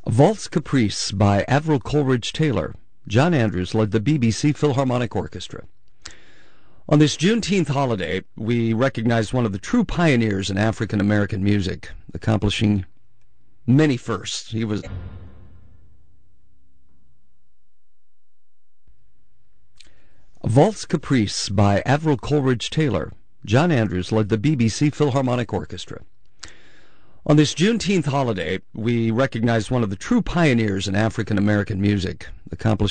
Valse Caprice by Avril Coleridge Taylor. John Andrews led the BBC Philharmonic Orchestra. On this Juneteenth holiday, we recognize one of the true pioneers in African American music, accomplishing many firsts. He was Valse Caprice by Avril Coleridge Taylor. John Andrews led the BBC Philharmonic Orchestra. On this Juneteenth holiday, we recognize one of the true pioneers in African American music, accomplishing